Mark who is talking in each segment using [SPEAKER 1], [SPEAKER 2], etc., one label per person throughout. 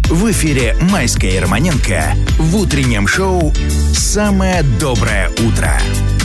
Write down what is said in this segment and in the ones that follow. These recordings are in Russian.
[SPEAKER 1] В эфире Майская и Романенко в утреннем шоу «Самое доброе утро».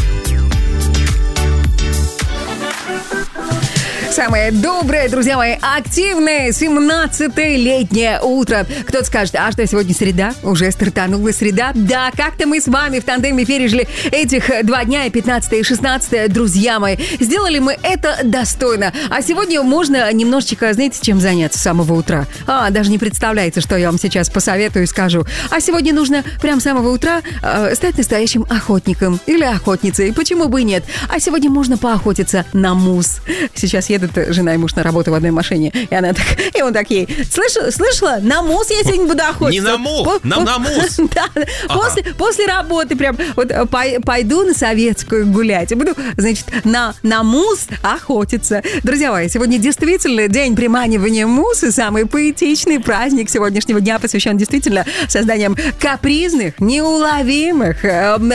[SPEAKER 2] Самое доброе, друзья мои, активное 17-е летнее утро. Кто-то скажет, а что, сегодня среда? Уже стартанула среда? Да, как-то мы с вами в тандеме пережили этих 2 дня, и 15 и 16, друзья мои. Сделали мы это достойно. А сегодня можно немножечко, знаете, чем заняться с самого утра? Даже не представляете, что я вам сейчас посоветую и скажу. А сегодня нужно прям с самого утра стать настоящим охотником или охотницей. Почему бы и нет? А сегодня можно поохотиться на мус. Сейчас едут жена и муж на работу в одной машине, и он так ей: слышала? На мус я сегодня буду охотиться.
[SPEAKER 3] Не на мус, на мус.
[SPEAKER 2] Да, после работы прям вот пойду на Советскую гулять и буду, значит, на мус охотиться. Друзья мои, сегодня действительно день приманивания мус, и самый поэтичный праздник сегодняшнего дня посвящен действительно созданием капризных, неуловимых,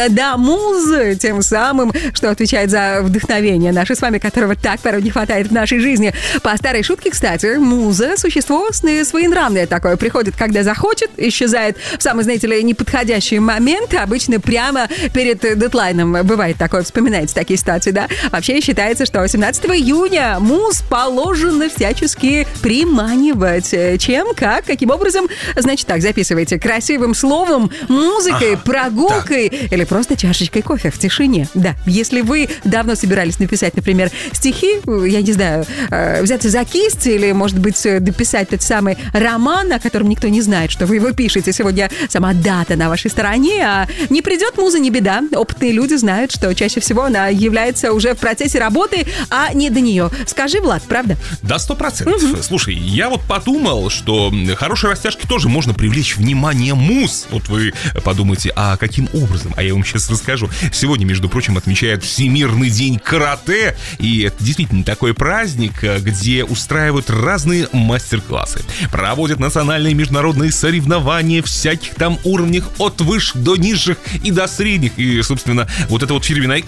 [SPEAKER 2] муз, тем самым, что отвечает за вдохновение наше с вами, которого так порой не хватает в нашей жизни. По старой шутке, кстати, муза — существо своенравное такое. Приходит, когда захочет, исчезает в самый, знаете ли, неподходящий момент, обычно прямо перед дедлайном. Бывает такое, вспоминаете такие ситуации, да? Вообще считается, что 17 июня муз положено всячески приманивать. Чем, как, каким образом? Значит так, записывайте: красивым словом, музыкой, прогулкой или просто чашечкой кофе в тишине. Да, если вы давно собирались написать, например, стихи, я не знаю, взяться за кисть или, может быть, дописать тот самый роман, о котором никто не знает, что вы его пишете. Сегодня сама дата на вашей стороне, а не придет муза — не беда. Опытные люди знают, что чаще всего она является уже в процессе работы, а не до нее. Скажи, Влад, правда?
[SPEAKER 3] Да, 100%. Слушай, я вот подумал, что хорошей растяжки тоже можно привлечь внимание муз. Вот вы подумаете, а каким образом? А я вам сейчас расскажу. Сегодня, между прочим, отмечают Всемирный день карате, и это действительно такой праздник, где устраивают разные мастер-классы, проводят национальные и международные соревнования всяких там уровнях, от высших до низших и до средних. И, собственно, вот это вот фирменное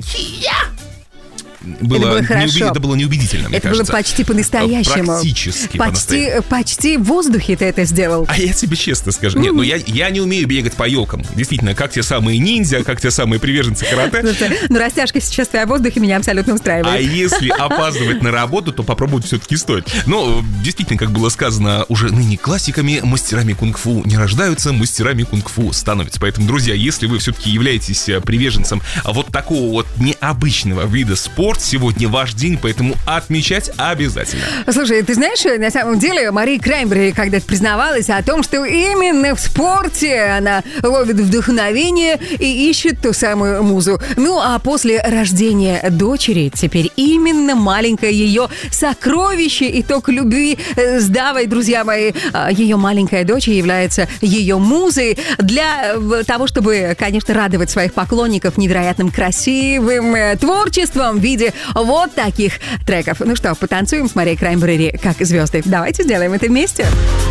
[SPEAKER 3] это было неубедительно, мне
[SPEAKER 2] это
[SPEAKER 3] кажется.
[SPEAKER 2] Было почти по-настоящему.
[SPEAKER 3] Практически
[SPEAKER 2] почти в воздухе ты это сделал.
[SPEAKER 3] А я тебе честно скажу, нет, ну я не умею бегать по елкам. Действительно, как те самые ниндзя, как те самые приверженцы карате.
[SPEAKER 2] Ну, растяжка сейчас твоя в воздухе меня абсолютно устраивает.
[SPEAKER 3] А если опаздывать на работу, то попробовать все-таки стоит. Но, действительно, как было сказано, уже ныне классиками, мастерами кунг-фу не рождаются, мастерами кунг-фу становятся. Поэтому, друзья, если вы все-таки являетесь приверженцем вот такого вот необычного вида спорта, сегодня ваш день, поэтому отмечать обязательно.
[SPEAKER 2] Слушай, ты знаешь, на самом деле Мария Краймбрери когда-то признавалась о том, что именно в спорте она ловит вдохновение и ищет ту самую музу. Ну, а после рождения дочери теперь именно маленькое ее сокровище, итог любви с Давой, друзья мои, ее маленькая дочь является ее музой для того, чтобы, конечно, радовать своих поклонников невероятным красивым творчеством в виде вот таких треков. Ну что, потанцуем с Марией Краймбрери как звезды. Давайте сделаем это вместе.